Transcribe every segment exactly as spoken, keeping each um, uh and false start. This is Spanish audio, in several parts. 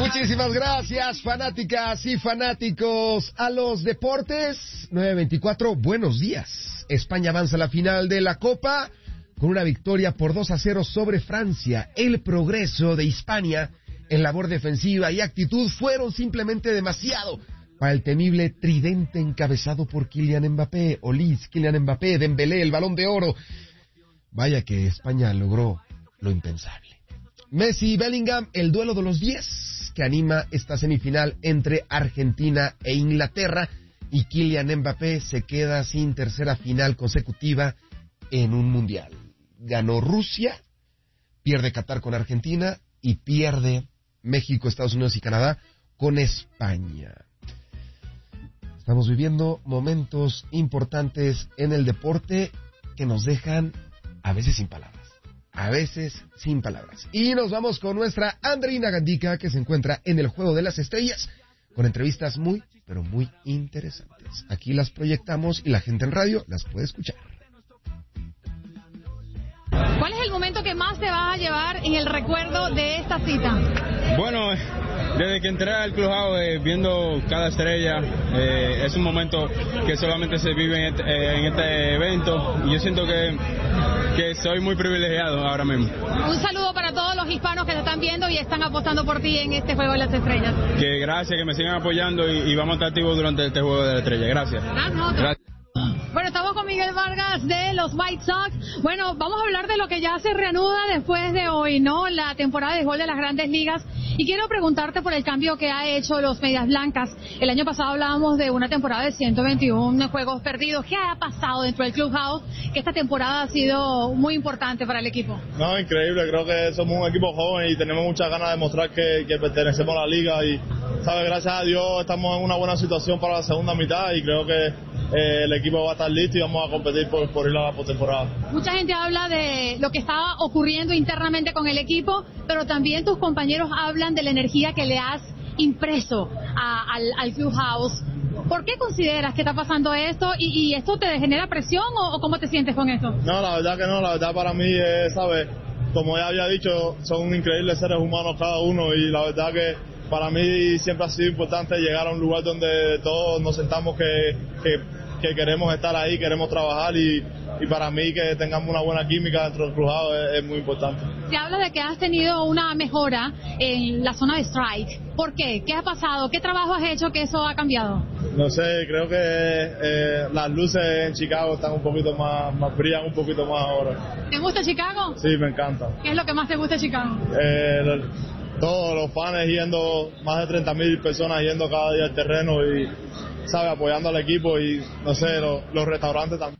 Muchísimas gracias, fanáticas y fanáticos a los deportes. nueve veinticuatro, buenos días. España avanza a la final de la Copa con una victoria por dos a cero sobre Francia. El progreso de Hispania en labor defensiva y actitud fueron simplemente demasiado para el temible tridente encabezado por Kylian Mbappé, Olise, Kylian Mbappé, Dembélé, el Balón de Oro. Vaya que España logró lo impensable. Messi y Bellingham, el duelo de los diez, que anima esta semifinal entre Argentina e Inglaterra, y Kylian Mbappé se queda sin tercera final consecutiva en un mundial. Ganó Rusia, pierde Qatar con Argentina y pierde México, Estados Unidos y Canadá con España. Estamos viviendo momentos importantes en el deporte que nos dejan a veces sin palabras. A veces sin palabras. Y nos vamos con nuestra Andreina Gandica, que se encuentra en el Juego de las Estrellas, con entrevistas muy, pero muy interesantes. Aquí las proyectamos y la gente en radio las puede escuchar. ¿Cuál es el momento que más te vas a llevar en el recuerdo de esta cita? Bueno, desde que entré al Clubhouse, eh, viendo cada estrella, eh, es un momento que solamente se vive en este, eh, en este evento, y yo siento que, que soy muy privilegiado ahora mismo. Un saludo para todos los hispanos que te están viendo y están apostando por ti en este Juego de las Estrellas. Que gracias, que me sigan apoyando y, y vamos a estar activos durante este Juego de las Estrellas. Gracias. Gracias. Bueno, estamos con Miguel Vargas de los White Sox. Bueno, vamos a hablar de lo que ya se reanuda después de hoy, ¿no? La temporada de béisbol de las Grandes Ligas. Y quiero preguntarte por el cambio que ha hecho los Medias Blancas. El año pasado hablábamos de una temporada de ciento veintiuno juegos perdidos. ¿Qué ha pasado dentro del Clubhouse? Que esta temporada ha sido muy importante para el equipo. No, increíble. Creo que somos un equipo joven y tenemos muchas ganas de mostrar que, que pertenecemos a la liga. Y, ¿sabes? Gracias a Dios estamos en una buena situación para la segunda mitad y creo que eh, el equipo va a estar listo y vamos a competir por, por ir a la postemporada. Mucha gente habla de lo que estaba ocurriendo internamente con el equipo, pero también tus compañeros hablan de la energía que le has impreso a, al, al Clubhouse. ¿Por qué consideras que está pasando esto y, y esto te genera presión o, o cómo te sientes con esto? No, la verdad que no, la verdad para mí es, ¿sabes? Como ya había dicho, son increíbles seres humanos cada uno y la verdad que para mí siempre ha sido importante llegar a un lugar donde todos nos sentamos que, que, que queremos estar ahí, queremos trabajar y, y para mí que tengamos una buena química dentro del Clubhouse es, es muy importante. Se habla de que has tenido una mejora en la zona de strike. ¿Por qué? ¿Qué ha pasado? ¿Qué trabajo has hecho que eso ha cambiado? No sé, creo que eh, las luces en Chicago están un poquito más, más brillan un poquito más ahora. ¿Te gusta Chicago? Sí, me encanta. ¿Qué es lo que más te gusta de Chicago? Eh, el, todos los fans yendo, más de treinta mil personas yendo cada día al terreno y, ¿sabe? Apoyando al equipo y, no sé, los, los restaurantes también.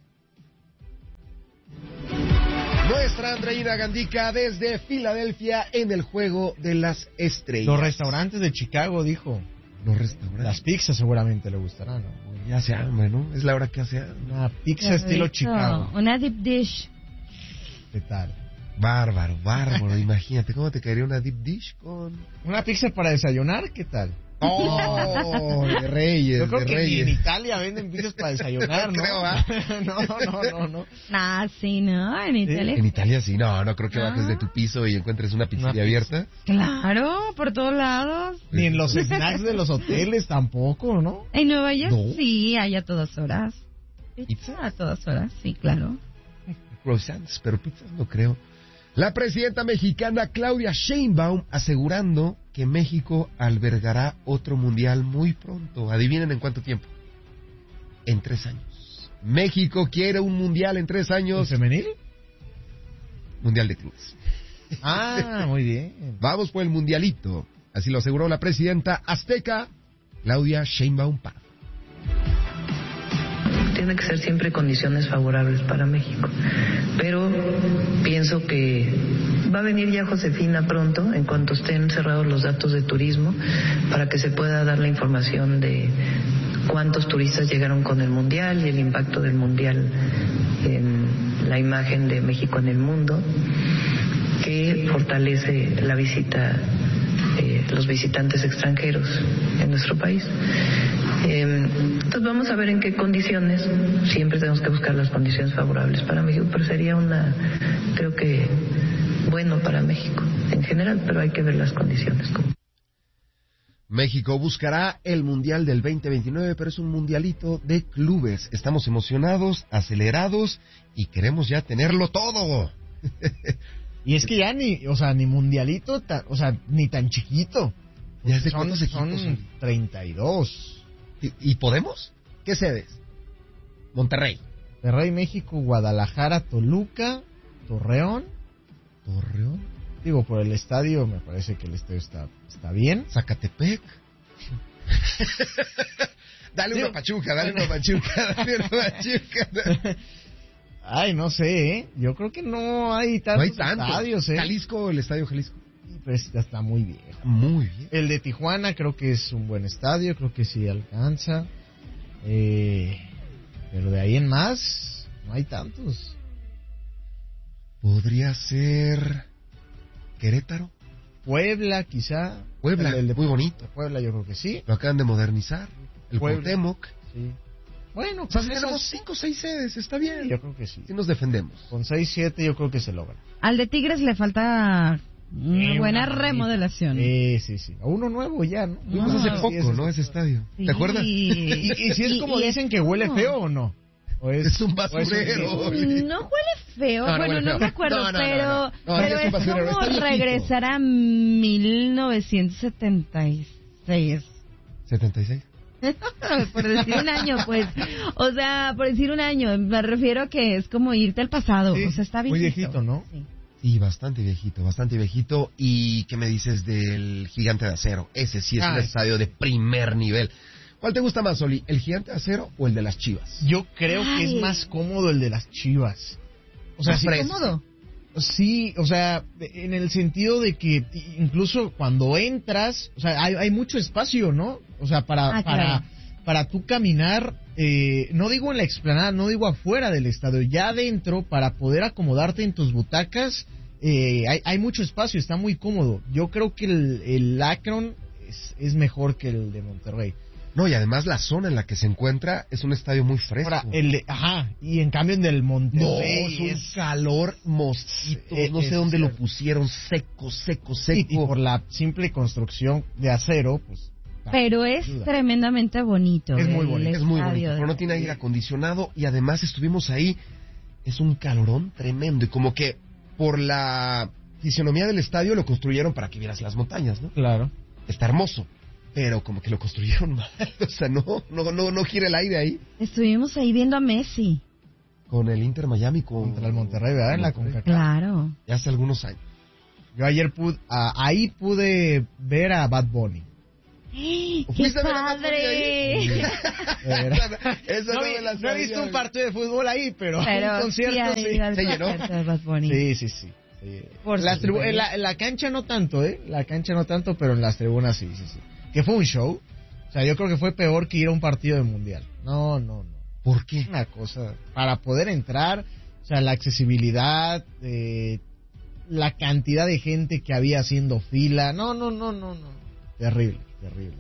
Nuestra Andreina Gandica desde Filadelfia en el Juego de las Estrellas. Los restaurantes de Chicago, dijo. Los restaurantes. Las pizzas seguramente le gustarán, ¿no? Ya hace hambre, ¿no? Es la hora que hace hambre. Una pizza estilo Chicago. Una deep dish. ¿Qué tal? Bárbaro, bárbaro. Imagínate, ¿cómo te caería una deep dish con...? ¿Una pizza para desayunar? ¿Qué tal? ¡Oh! De Reyes, Yo creo de que Reyes. ni en Italia venden pizzas para desayunar, ¿no? Creo, ¿ah? no, no, no, no. Ah, sí, ¿no? En Italia. En Italia sí, no, no creo que Ah. bajes de tu piso y encuentres una pizzería Una abierta. Claro, por todos lados. Ni en los snacks de los hoteles tampoco, ¿no? En Nueva York No. sí, hay a todas horas. Pizza a todas horas, sí, claro. Croissants, pero pizzas no creo. La presidenta mexicana Claudia Sheinbaum asegurando que México albergará otro mundial muy pronto. Adivinen en cuánto tiempo. En tres años. México quiere un mundial en tres años. ¿El femenil? Mundial de clubes. Ah, muy bien. Vamos por el mundialito. Así lo aseguró la presidenta azteca Claudia Sheinbaum Pardo. Tiene que ser siempre condiciones favorables para México. Pero pienso que va a venir ya Josefina pronto, en cuanto estén cerrados los datos de turismo, para que se pueda dar la información de cuántos turistas llegaron con el Mundial y el impacto del Mundial en la imagen de México en el mundo, que fortalece la visita, eh, los visitantes extranjeros en nuestro país. Eh, entonces vamos a ver en qué condiciones, siempre tenemos que buscar las condiciones favorables para México, pero sería una, creo que, bueno para México en general, pero hay que ver las condiciones. México buscará el Mundial del veinte veintinueve, pero es un mundialito de clubes. Estamos emocionados, acelerados y queremos ya tenerlo todo. Y es que ya ni, o sea, ni mundialito, ta, o sea, ni tan chiquito. ¿Ya es de son, cuántos equipos? Son treinta y dos. ¿Y, ¿Y podemos? ¿Qué sedes? Monterrey. Monterrey, México, Guadalajara, Toluca, Torreón. Torreón. Digo, por el estadio, me parece que el estadio está, está bien. Zacatepec. Dale una pachuca, dale una pachuca, dale una pachuca. Ay, no sé, ¿eh? Yo creo que no hay tantos, no hay tantos. estadios, ¿eh? Jalisco, el estadio Jalisco. Pues ya está muy viejo. Muy bien. El de Tijuana creo que es un buen estadio, creo que sí alcanza. Eh, pero de ahí en más, no hay tantos. Podría ser Querétaro. Puebla, quizá. Puebla, el, el de muy bonito. Puebla, yo creo que sí. Lo acaban de modernizar. El Cuauhtémoc. Sí. Bueno, o sea, pues tenemos esas... cinco o seis sedes, está bien. Sí, yo creo que sí. Sí nos defendemos. Con seis, siete yo creo que se logra. Al de Tigres le falta una eh, buena una remodelación. Sí, sí, sí. A uno nuevo ya, ¿no? Fuimos No, hace sí, poco, ¿no? Ese estadio. Sí. ¿Te acuerdas? Y, y, y si es Y- como y dicen es- que huele no. feo o no. ¿O es, Es un o basurero. un- No huele feo, No, no bueno, huele no feo. me acuerdo, No, no, no, pero, no. No, pero sí es un es basurero, como está viejito. regresar a mil novecientos setenta y seis. ¿setenta y seis? Por decir un año, pues. O sea, por decir un año, me refiero a que es como irte al pasado. Sí, o sea, está muy viejito. viejito, ¿no? Sí. Sí, bastante viejito, bastante viejito. ¿Y qué me dices del Gigante de Acero? Ese sí es Ah, un sí. estadio de primer nivel. ¿Cuál te gusta más, Oli? ¿El Gigante de Acero o el de las Chivas? Yo creo que Ay. es más cómodo el de las Chivas. O sea, Más sí, fresco. ¿Cómodo? sí, o sea, en el sentido de que incluso cuando entras, o sea, hay, hay mucho espacio, ¿no? O sea, para Ah, para claro. para tú caminar, eh, no digo en la explanada, no digo afuera del estadio, ya adentro, para poder acomodarte en tus butacas, eh, hay, hay mucho espacio, está muy cómodo. Yo creo que el, el Akron es, es mejor que el de Monterrey. No, y además la zona en la que se encuentra es un estadio muy fresco. Ahora, el de- ajá, y en cambio en del No, Monterrey es un calor mosquito, Eh, no sé es dónde lo cierto. pusieron, seco, seco, y, seco. y por la simple construcción de acero, pues... Pero es ayuda. tremendamente bonito. Es muy el bonito, Es muy estadio bonito, de- pero no tiene aire acondicionado y además estuvimos ahí, es un calorón tremendo y como que por la fisionomía del estadio lo construyeron para que vieras las montañas, ¿no? Claro. Está hermoso, pero como que lo construyeron mal, o sea, no, no, no, no gira el aire ahí. Estuvimos ahí viendo a Messi. Con el Inter Miami, con... Contra el Monterrey, ¿verdad? En la Monterrey. CONCACAF. Claro. Ya hace algunos años. Yo ayer pude, ah, ahí pude ver a Bad Bunny. ¡Qué ¿Fuiste a ver a Bad Bunny padre! De veras. Esa no, no vi- me la no he visto sabía. un partido de fútbol ahí, pero, Pero un concierto sí, ha sí. ido al ¿Se llenó? concierto de Bad Bunny. Sí, sí, sí. sí. Por Las tribu- supuesto. en, la, en la cancha no tanto, ¿eh? La cancha no tanto, pero en las tribunas sí, sí, sí. Que fue un show. O sea, yo creo que fue peor que ir a un partido de mundial. No, no, no. ¿Por qué? Una cosa. Para poder entrar, o sea, la accesibilidad, eh, la cantidad de gente que había haciendo fila. No, no, no, no, no. Terrible, terrible. terrible.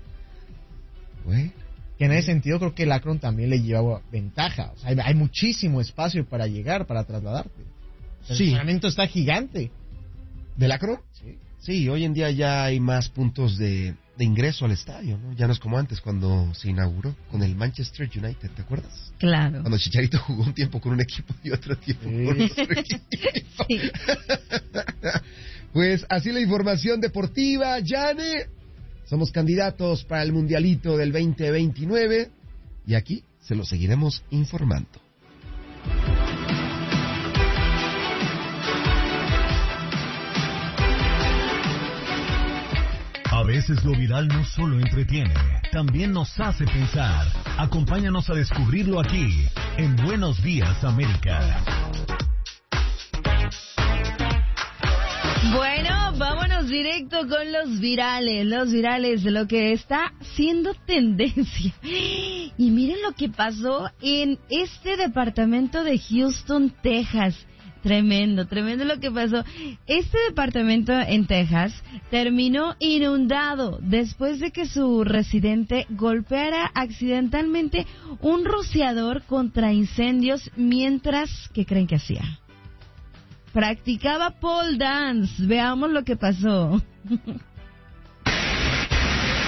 Güey. Que en ese sentido creo que el Akron también le lleva ventaja. O sea, hay, hay muchísimo espacio para llegar, para trasladarte. O sea, Sí. El estacionamiento está gigante. ¿Del Acro? Sí. Sí, hoy en día ya hay más puntos de, de ingreso al estadio, ¿no? Ya no es como antes cuando se inauguró con el Manchester United, ¿te acuerdas? Claro. Cuando Chicharito jugó un tiempo con un equipo y otro tiempo Sí. con otro equipo. Sí. Pues así la información deportiva, Yane. Somos candidatos para el Mundialito del veinte veintinueve y aquí se lo seguiremos informando. A veces lo viral no solo entretiene, también nos hace pensar. Acompáñanos a descubrirlo aquí, en Buenos Días, América. Bueno, vámonos directo con los virales, los virales de lo que está siendo tendencia. Y miren lo que pasó en este departamento de Houston, Texas. Tremendo, tremendo lo que pasó. Este departamento en Texas terminó inundado después de que su residente golpeara accidentalmente un rociador contra incendios mientras, ¿qué creen que hacía? Practicaba pole dance. Veamos lo que pasó.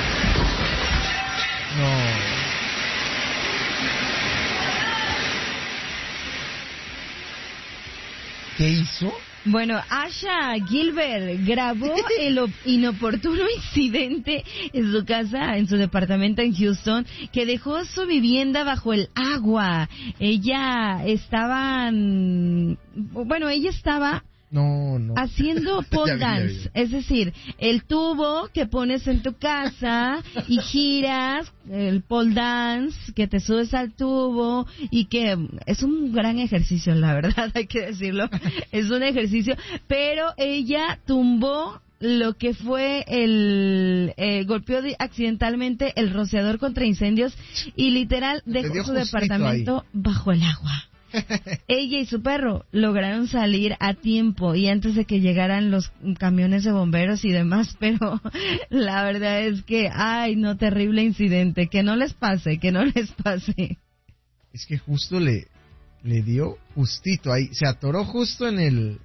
¿Qué hizo? Bueno, Asha Gilbert grabó el inoportuno incidente en su casa, en su departamento en Houston, que dejó su vivienda bajo el agua. Ella estaba, bueno, ella estaba No, no. haciendo pole dance, es decir, el tubo que pones en tu casa y giras, el pole dance, que te subes al tubo y que es un gran ejercicio, la verdad, hay que decirlo, es un ejercicio, pero ella tumbó lo que fue el, eh, golpeó accidentalmente el rociador contra incendios y literal dejó su departamento ahí bajo el agua. Ella y su perro lograron salir a tiempo y antes de que llegaran los camiones de bomberos y demás, pero la verdad es que, ay, no, terrible incidente, que no les pase, que no les pase. Es que justo le, le dio justito ahí, se atoró justo en el...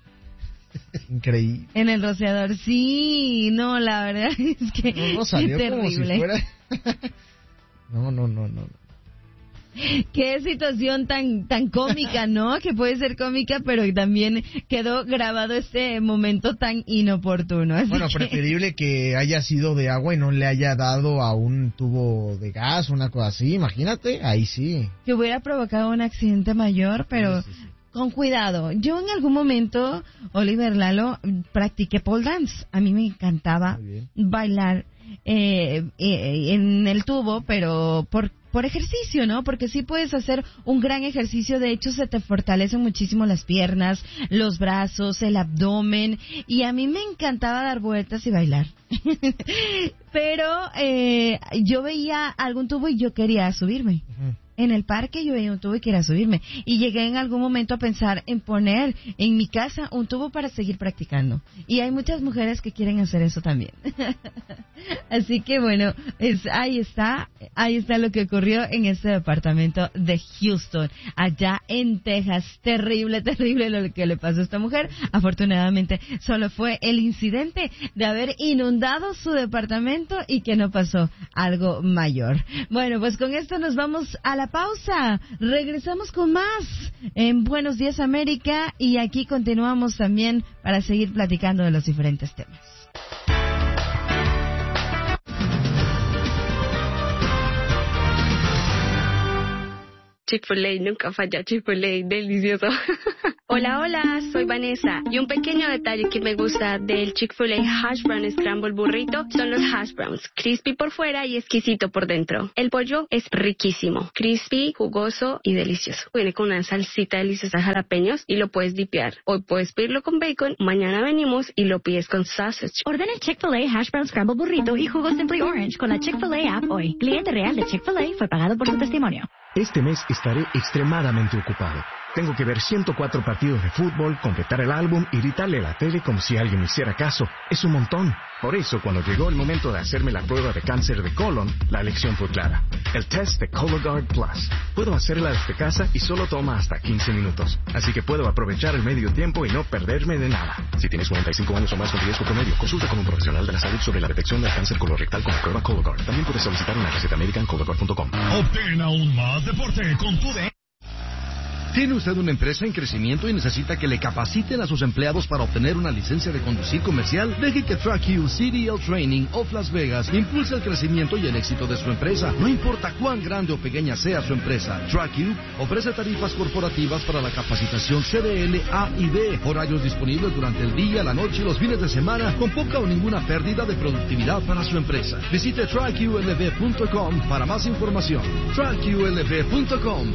Increíble. En el rociador, sí, no, la verdad es que no, no salió terrible. Como si fuera... no, no, no, no. Qué situación tan tan cómica, ¿no? Que puede ser cómica, pero también quedó grabado este momento tan inoportuno. Así bueno, que... preferible que haya sido de agua y no le haya dado a un tubo de gas, una cosa así, imagínate, ahí sí. Que hubiera provocado un accidente mayor, pero... Sí, sí, sí. Con cuidado. Yo en algún momento, Oliver, Lalo, practiqué pole dance. A mí me encantaba bailar eh, eh, en el tubo, pero por por ejercicio, ¿no? Porque sí puedes hacer un gran ejercicio. De hecho, se te fortalecen muchísimo las piernas, los brazos, el abdomen. Y a mí me encantaba dar vueltas y bailar. Pero eh, yo veía algún tubo y yo quería subirme. Uh-huh. En el parque yo veía un tubo y quería subirme. Y llegué en algún momento a pensar en poner en mi casa un tubo para seguir practicando. Y hay muchas mujeres que quieren hacer eso también. Así que bueno, es, ahí está, ahí está lo que ocurrió en este departamento de Houston, allá en Texas. Terrible, terrible lo que le pasó a esta mujer. Afortunadamente solo fue el incidente de haber inundado su departamento y que no pasó algo mayor. Bueno, pues con esto nos vamos a la pausa. Regresamos con más en Buenos Días América y aquí continuamos también para seguir platicando de los diferentes temas. Chick-fil-A, nunca falla, Chick-fil-A, delicioso. Hola, hola, soy Vanessa. Y un pequeño detalle que me gusta del Chick-fil-A Hash Brown Scramble Burrito son los hash browns, crispy por fuera y exquisito por dentro. El pollo es riquísimo, crispy, jugoso y delicioso. Viene con una salsita deliciosa de jalapeños y lo puedes dipear. Hoy puedes pedirlo con bacon, mañana venimos y lo pides con sausage. Ordena el Chick-fil-A Hash Brown Scramble Burrito y jugo Simply Orange con la Chick-fil-A app hoy. Cliente real de Chick-fil-A fue pagado por su testimonio. Este mes estaré extremadamente ocupado. Tengo que ver ciento cuatro partidos de fútbol, completar el álbum y gritarle a la tele como si alguien me hiciera caso. Es un montón. Por eso, cuando llegó el momento de hacerme la prueba de cáncer de colon, la elección fue clara. El test de Cologuard Plus. Puedo hacerla desde casa y solo toma hasta quince minutos. Así que puedo aprovechar el medio tiempo y no perderme de nada. Si tienes cuarenta y cinco años o más con riesgo promedio, consulta con un profesional de la salud sobre la detección del cáncer colorectal con la prueba Cologuard. También puedes solicitar una receta médica en cologuard punto com. Obtén aún más deporte con tu de... ¿Tiene usted una empresa en crecimiento y necesita que le capaciten a sus empleados para obtener una licencia de conducir comercial? Deje que TrackU C D L Training of Las Vegas impulse el crecimiento y el éxito de su empresa. No importa cuán grande o pequeña sea su empresa, TrackU ofrece tarifas corporativas para la capacitación C D L, A y B. Horarios disponibles durante el día, la noche y los fines de semana con poca o ninguna pérdida de productividad para su empresa. Visite track U L V punto com para más información. track U L V punto com.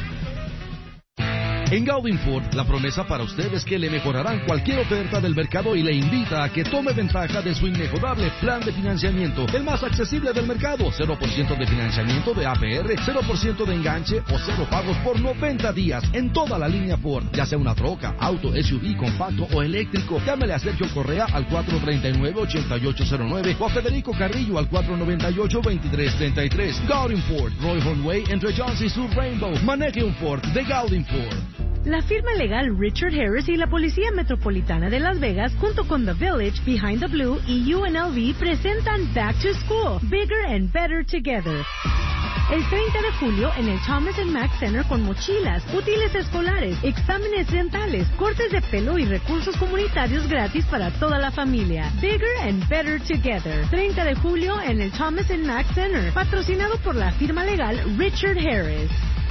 En Gaudin Ford, la promesa para usted es que le mejorarán cualquier oferta del mercado y le invita a que tome ventaja de su inmejorable plan de financiamiento, el más accesible del mercado. cero por ciento de financiamiento de A P R, cero por ciento de enganche o cero pagos por noventa días en toda la línea Ford, ya sea una troca, auto, S U V, compacto o eléctrico. Llámele a Sergio Correa al cuatro tres nueve, ocho ocho cero nueve o a Federico Carrillo al cuatro nueve ocho, dos tres tres tres. Gaudin Ford, Roy Hornway entre Johns y Sur Rainbow. Maneje un Ford de Gaudin Ford. La firma legal Richard Harris y la Policía Metropolitana de Las Vegas, junto con The Village, Behind the Blue y U N L V, presentan Back to School, Bigger and Better Together. El treinta de julio en el Thomas and Mack Center con mochilas, útiles escolares, exámenes dentales, cortes de pelo y recursos comunitarios gratis para toda la familia. Bigger and Better Together. treinta de julio en el Thomas and Mack Center, patrocinado por la firma legal Richard Harris.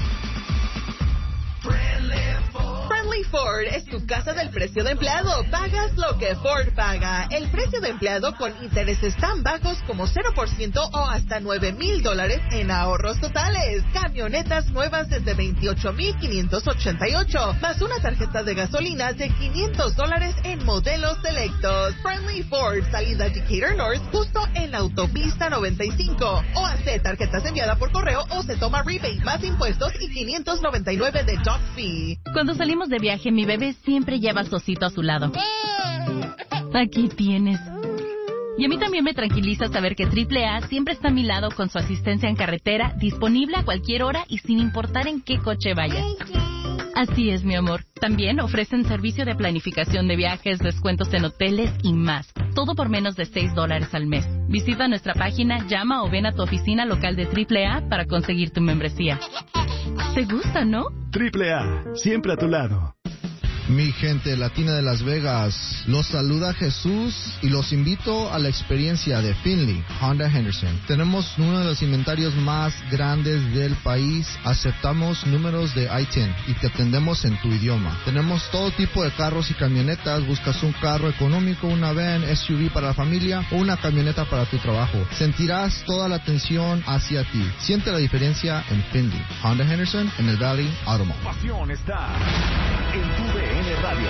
Friendly Ford es tu casa del precio de empleado. Pagas lo que Ford paga. El precio de empleado con intereses tan bajos como cero por ciento o hasta nueve mil dólares en ahorros totales. Camionetas nuevas desde veintiocho mil quinientos ochenta y ocho, más una tarjeta de gasolina de quinientos dólares en modelos selectos. Friendly Ford, salida Decatur North, justo en la autopista noventa y cinco. O hace tarjetas enviadas por correo o se toma rebate más impuestos y quinientos noventa y nueve de dock fee. Cuando salimos de viaje, mi bebé siempre lleva su osito a su lado. Aquí tienes. Y a mí también me tranquiliza saber que triple A siempre está a mi lado con su asistencia en carretera, disponible a cualquier hora y sin importar en qué coche vayas. Así es, mi amor. También ofrecen servicio de planificación de viajes, descuentos en hoteles y más. Todo por menos de seis dólares al mes. Visita nuestra página, llama o ven a tu oficina local de triple A para conseguir tu membresía. ¿Te gusta, no? triple A, siempre a tu lado. Mi gente latina de Las Vegas, los saluda Jesús y los invito a la experiencia de Finley Honda Henderson. Tenemos uno de los inventarios más grandes del país, aceptamos números de I diez y te atendemos en tu idioma. Tenemos todo tipo de carros y camionetas, buscas un carro económico, una van, S U V para la familia o una camioneta para tu trabajo. Sentirás toda la atención hacia ti. Siente la diferencia en Finley Honda Henderson en el Valley Automall. Pasión está en tu V N Radio.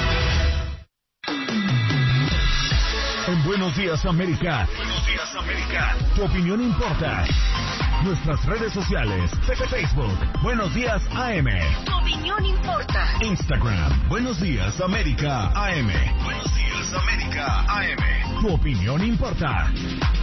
En Buenos Días América. Buenos Días América. Tu opinión importa. Nuestras redes sociales. Facebook. Buenos Días A M. Tu opinión importa. Instagram. Buenos Días América A M. Buenos Días América A M. Tu opinión importa.